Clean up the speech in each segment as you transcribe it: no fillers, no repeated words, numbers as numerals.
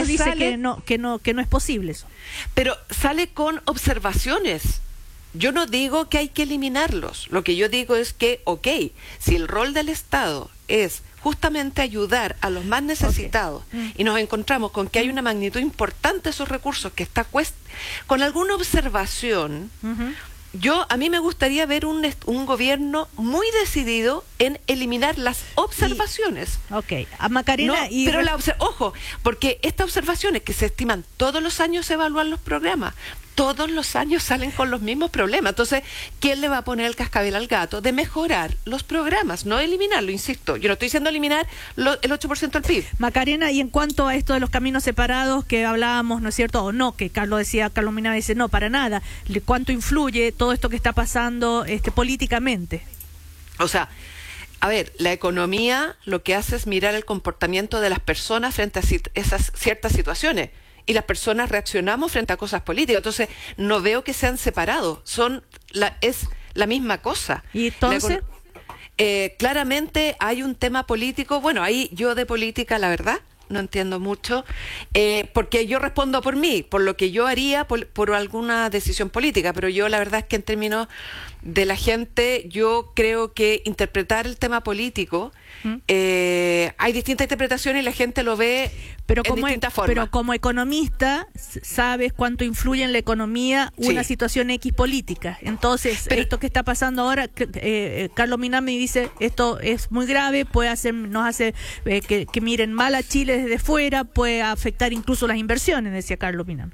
nos dice sale, que no es posible eso. pero sale con observaciones. Yo no digo que hay que eliminarlos. Lo que yo digo es que, si el rol del Estado es justamente ayudar a los más necesitados y nos encontramos con que hay una magnitud importante de esos recursos que está con alguna observación, a mí me gustaría ver un gobierno muy decidido en eliminar las observaciones. A Macarena, no, pero ojo, porque estas observaciones que se estiman todos los años se evalúan los programas. Todos los años salen con los mismos problemas. Entonces, ¿quién le va a poner el cascabel al gato de mejorar los programas? No eliminarlo, insisto. Yo no estoy diciendo eliminar el 8% del PIB. Macarena, y en cuanto a esto de los caminos separados que hablábamos, ¿no es cierto? O no, que Carlos Minami dice, no, para nada. ¿Cuánto influye todo esto que está pasando políticamente? O sea, a ver, la economía lo que hace es mirar el comportamiento de las personas frente a esas ciertas situaciones. Y las personas reaccionamos frente a cosas políticas. Entonces, no veo que sean separados. Es la misma cosa. ¿Y entonces? Claramente hay un tema político. Bueno, ahí yo de política, la verdad, no entiendo mucho. Porque yo respondo por mí, por lo que yo haría por alguna decisión política. Pero yo la verdad es que en términos de la gente, yo creo que interpretar el tema político, hay distintas interpretaciones y la gente lo ve en distintas formas. Pero como economista, sabes cuánto influye en la economía una situación X política. Entonces, esto que está pasando ahora, Carlos Minami dice, esto es muy grave, nos hace que miren mal a Chile desde fuera, puede afectar incluso las inversiones, decía Carlos Minami.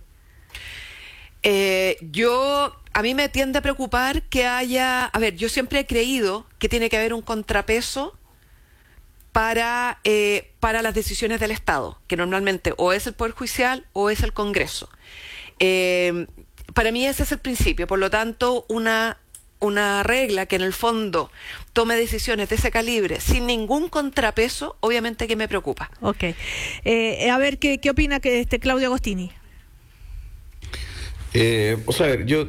A mí me tiende a preocupar que haya... A ver, yo siempre he creído que tiene que haber un contrapeso para las decisiones del Estado, que normalmente o es el Poder Judicial o es el Congreso. Para mí ese es el principio, por lo tanto, una regla que en el fondo tome decisiones de ese calibre sin ningún contrapeso, obviamente que me preocupa. A ver, ¿qué opina Claudio Agostini? Yo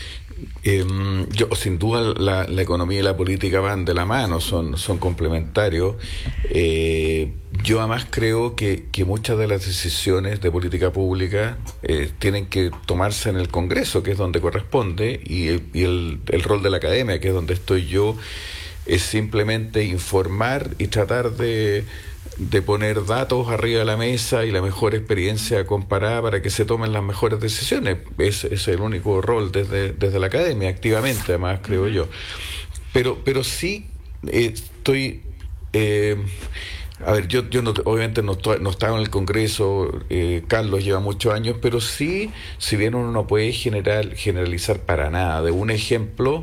sin duda la economía y la política van de la mano, son complementarios. Yo además creo que muchas de las decisiones de política pública tienen que tomarse en el Congreso, que es donde corresponde, y el rol de la academia, que es donde estoy yo, es simplemente informar y tratar de poner datos arriba de la mesa y la mejor experiencia comparada para que se tomen las mejores decisiones. Ese es el único rol desde la academia, activamente, además, creo yo. Pero sí estoy... a ver, yo obviamente no estaba en el Congreso, Carlos lleva muchos años, pero sí, si bien uno no puede generalizar para nada, de un ejemplo,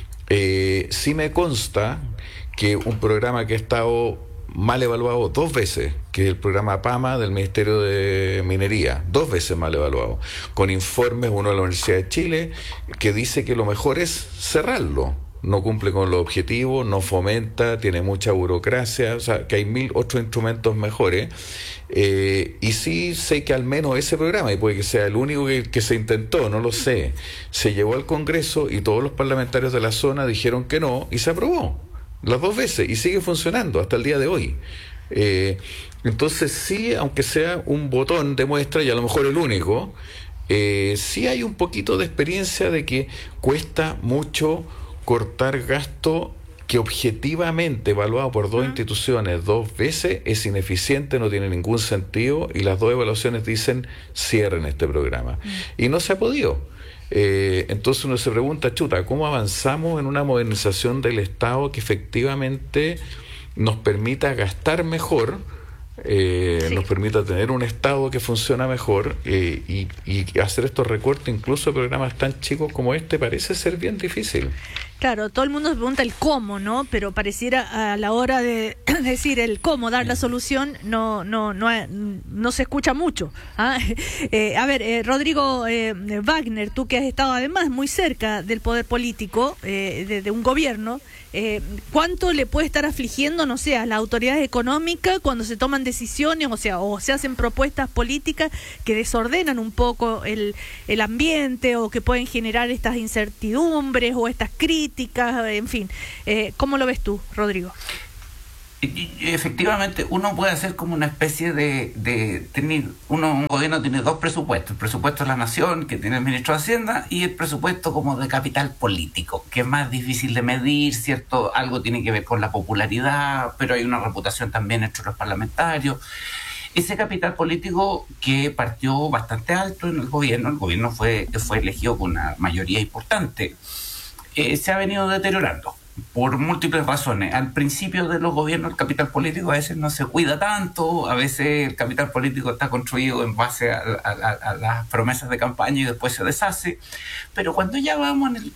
sí me consta que un programa que ha estado mal evaluado 2 veces, que es el programa PAMA del Ministerio de Minería, 2 veces mal evaluado, con informes, uno de la Universidad de Chile, que dice que lo mejor es cerrarlo, no cumple con los objetivos, no fomenta, tiene mucha burocracia, o sea, que hay 1000 otros instrumentos mejores, y sí sé que al menos ese programa, y puede que sea el único que se intentó, no lo sé, se llevó al Congreso y todos los parlamentarios de la zona dijeron que no, y se aprobó las 2 veces, y sigue funcionando hasta el día de hoy. Entonces sí, aunque sea un botón de muestra, y a lo mejor el único, sí hay un poquito de experiencia de que cuesta mucho cortar gasto que objetivamente, evaluado por 2 instituciones 2 veces, es ineficiente, no tiene ningún sentido, y las 2 evaluaciones dicen cierren este programa. Y no se ha podido. Entonces uno se pregunta, ¿cómo avanzamos en una modernización del Estado que efectivamente nos permita gastar mejor, nos permita tener un Estado que funciona mejor, y hacer estos recortes incluso de programas tan chicos como este parece ser bien difícil? Claro, todo el mundo se pregunta el cómo, ¿no? Pero pareciera a la hora de decir el cómo, dar la solución, no se escucha mucho. A ver, Rodrigo Wagner, tú que has estado además muy cerca del poder político, de un gobierno, ¿cuánto le puede estar afligiendo, no sé, a las autoridades económicas cuando se toman decisiones, o se hacen propuestas políticas que desordenan un poco el ambiente, o que pueden generar estas incertidumbres o estas críticas, en fin? ¿Cómo lo ves tú, Rodrigo? Efectivamente, uno puede hacer como una especie un gobierno tiene dos presupuestos: el presupuesto de la nación, que tiene el ministro de Hacienda, y el presupuesto como de capital político, que es más difícil de medir, ¿cierto? Algo tiene que ver con la popularidad, pero hay una reputación también entre los parlamentarios. Ese capital político, que partió bastante alto en el gobierno fue elegido con una mayoría importante, se ha venido deteriorando por múltiples razones. Al principio de los gobiernos el capital político a veces no se cuida tanto, a veces el capital político está construido en base a las promesas de campaña y después se deshace, pero cuando ya vamos en el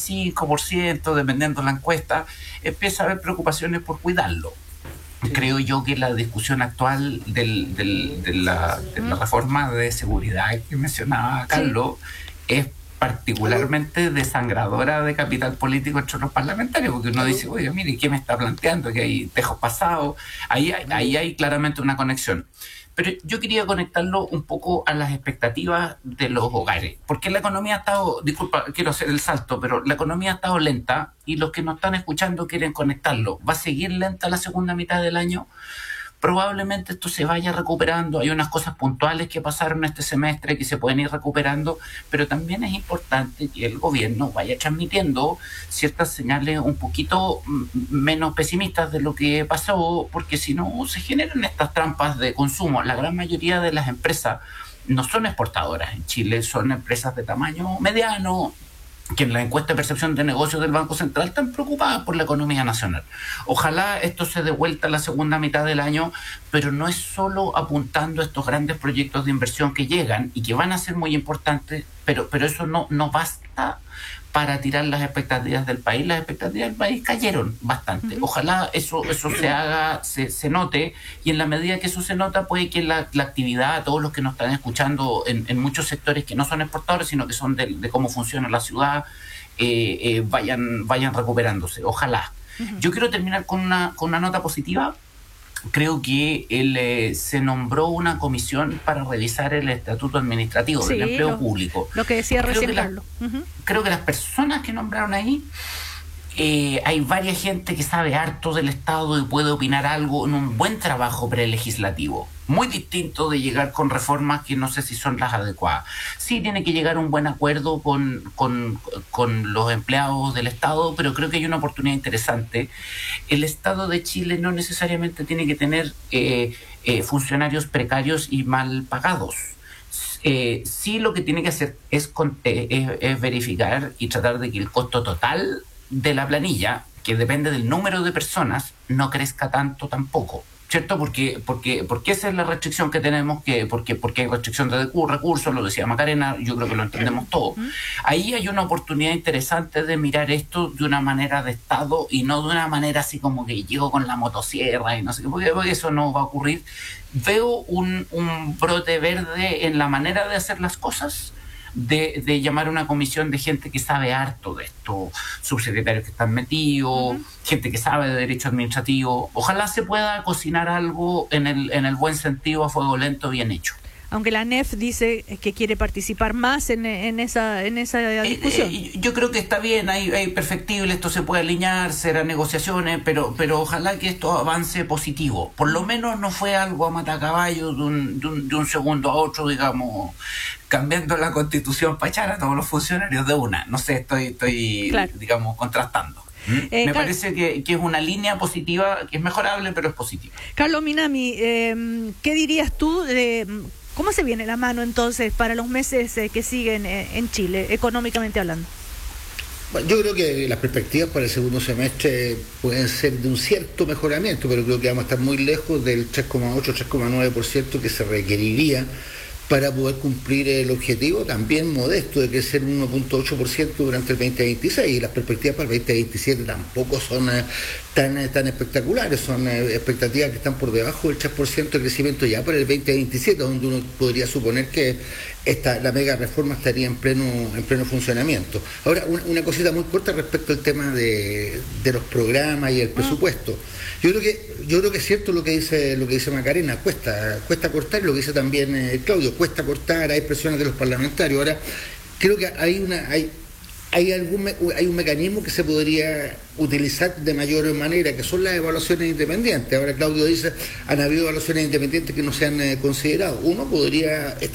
35%, dependiendo de la encuesta, empieza a haber preocupaciones por cuidarlo. Sí. Creo yo que la discusión actual de la reforma de seguridad que mencionaba Carlos, sí, es particularmente desangradora de capital político entre los parlamentarios, porque uno dice, oye, mire, ¿qué me está planteando? Que hay tejos pasados. Ahí hay claramente una conexión. Pero yo quería conectarlo un poco a las expectativas de los hogares, porque la economía ha estado, disculpa, quiero hacer el salto, pero la economía ha estado lenta y los que nos están escuchando quieren conectarlo. ¿Va a seguir lenta la segunda mitad del año? Probablemente esto se vaya recuperando. Hay unas cosas puntuales que pasaron este semestre que se pueden ir recuperando, pero también es importante que el gobierno vaya transmitiendo ciertas señales un poquito menos pesimistas de lo que pasó, porque si no se generan estas trampas de consumo. La gran mayoría de las empresas no son exportadoras en Chile, son empresas de tamaño mediano, que en la encuesta de percepción de negocios del Banco Central están preocupadas por la economía nacional. Ojalá esto se dé vuelta a la segunda mitad del año, pero no es solo apuntando a estos grandes proyectos de inversión que llegan y que van a ser muy importantes, pero eso no basta para tirar las expectativas del país. Las expectativas del país cayeron bastante. Ojalá eso se haga, se note, y en la medida que eso se nota, puede que la actividad, todos los que nos están escuchando en muchos sectores que no son exportadores, sino que son de cómo funciona la ciudad, vayan recuperándose. Ojalá. Yo quiero terminar con una nota positiva. Creo que se nombró una comisión para revisar el estatuto administrativo del empleo público. Lo que decía recién Carlos. Creo que las personas que nombraron ahí, hay varias gente que sabe harto del Estado y puede opinar algo en un buen trabajo prelegislativo. Muy distinto de llegar con reformas que no sé si son las adecuadas. Sí tiene que llegar a un buen acuerdo con los empleados del Estado, pero creo que hay una oportunidad interesante. El Estado de Chile no necesariamente tiene que tener funcionarios precarios y mal pagados. Sí, lo que tiene que hacer es verificar y tratar de que el costo total de la planilla, que depende del número de personas, no crezca tanto tampoco, ¿cierto? Porque esa es la restricción que tenemos, porque hay restricción de recursos, lo decía Macarena, yo creo que lo entendemos todos. Ahí hay una oportunidad interesante de mirar esto de una manera de Estado y no de una manera así como que llego con la motosierra y no sé qué, porque eso no va a ocurrir. Veo un brote verde en la manera de hacer las cosas, de llamar a una comisión de gente que sabe harto de esto, subsecretarios que están metidos, gente que sabe de derecho administrativo. Ojalá se pueda cocinar algo en el buen sentido, a fuego lento, bien hecho. Aunque la ANEF dice que quiere participar más en esa discusión. Yo creo que está bien, hay perfectible, esto se puede alinear, serán negociaciones, pero ojalá que esto avance positivo. Por lo menos no fue algo a matacaballo de un segundo a otro, digamos, cambiando la Constitución para echar a todos los funcionarios de una. No sé, estoy claro, digamos, contrastando. Me parece que es una línea positiva, que es mejorable, pero es positiva. Carlos Minami, ¿qué dirías tú de cómo se viene la mano entonces para los meses que siguen en Chile, económicamente hablando? Bueno, yo creo que las perspectivas para el segundo semestre pueden ser de un cierto mejoramiento, pero creo que vamos a estar muy lejos del 3,8-3,9% que se requeriría para poder cumplir el objetivo también modesto de crecer un 1,8% durante el 2026, y las perspectivas para el 2027 tampoco son tan espectaculares, son expectativas que están por debajo del 3% de crecimiento ya para el 2027, donde uno podría suponer que la mega reforma estaría en pleno funcionamiento. Ahora, una cosita muy corta respecto al tema de los programas y el presupuesto. Yo creo que es cierto lo que dice Macarena, cuesta cortar, lo que dice también Claudio, cuesta cortar, hay presiones de los parlamentarios. Ahora, creo que hay hay un mecanismo que se podría utilizar de mayor manera, que son las evaluaciones independientes. Ahora Claudio dice, han habido evaluaciones independientes que no se han considerado. Uno podría